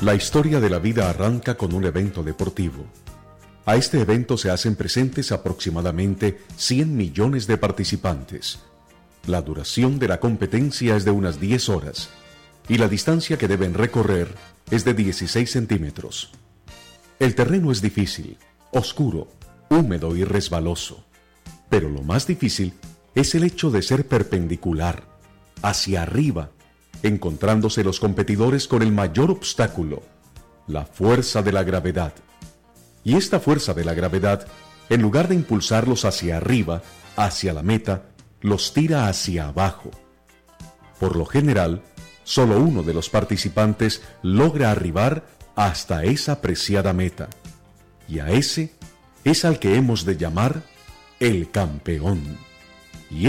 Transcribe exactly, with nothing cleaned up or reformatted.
La historia de la vida arranca con un evento deportivo. A este evento se hacen presentes aproximadamente cien millones de participantes. La duración de la competencia es de unas diez horas y la distancia que deben recorrer es de dieciséis centímetros. El terreno es difícil, oscuro, húmedo y resbaloso, pero lo más difícil es el hecho de ser perpendicular, hacia arriba, encontrándose los competidores con el mayor obstáculo, la fuerza de la gravedad. Y esta fuerza de la gravedad, en lugar de impulsarlos hacia arriba, hacia la meta, los tira hacia abajo. Por lo general, solo uno de los participantes logra arribar hasta esa preciada meta, y a ese es al que hemos de llamar el campeón.